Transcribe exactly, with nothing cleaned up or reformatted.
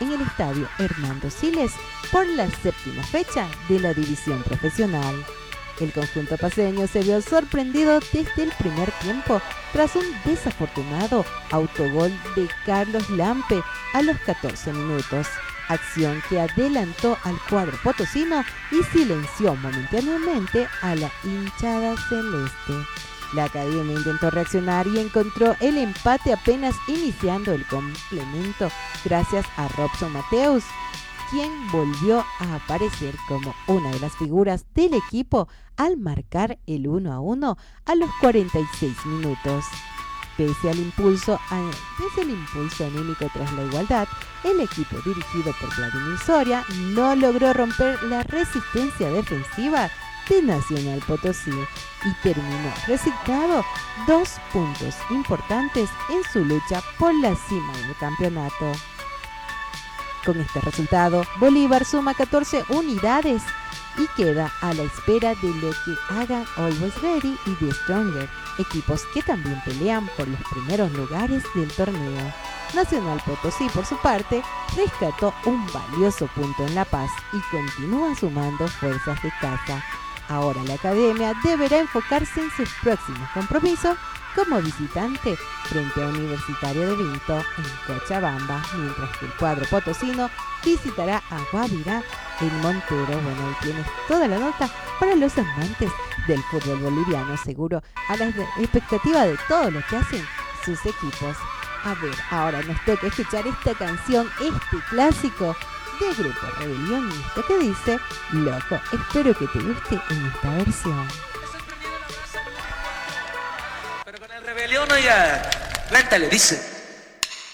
en el estadio Hernando Siles por la séptima fecha de la división profesional. El conjunto paceño se vio sorprendido desde el primer tiempo tras un desafortunado autogol de Carlos Lampe a los catorce minutos, acción que adelantó al cuadro potosino y silenció momentáneamente a la hinchada celeste. La academia intentó reaccionar y encontró el empate apenas iniciando el complemento gracias a Robson Mateus, quien volvió a aparecer como una de las figuras del equipo al marcar el uno a uno a los cuarenta y seis minutos. Pese al impulso, pese al impulso anímico tras la igualdad, el equipo dirigido por Vladimir Soria no logró romper la resistencia defensiva de Nacional Potosí y terminó resignado dos puntos importantes en su lucha por la cima del campeonato. Con este resultado, Bolívar suma catorce unidades y queda a la espera de lo que hagan Always Ready y The Stronger, equipos que también pelean por los primeros lugares del torneo. Nacional Potosí, por su parte, rescató un valioso punto en La Paz y continúa sumando fuerzas de casa. Ahora la academia deberá enfocarse en sus próximos compromisos como visitante frente a Universitario de Vinto en Cochabamba, mientras que el cuadro potosino visitará a Guavirá en Montero. Bueno, ahí tienes toda la nota para los amantes del fútbol boliviano, seguro a la expectativa de todo lo que hacen sus equipos. A ver, ahora nos toca escuchar esta canción, este clásico de Grupo Rebelión, y esto que dice Loco. Espero que te guste en esta versión. Pero con el Rebelión, oiga, cuéntale, dice.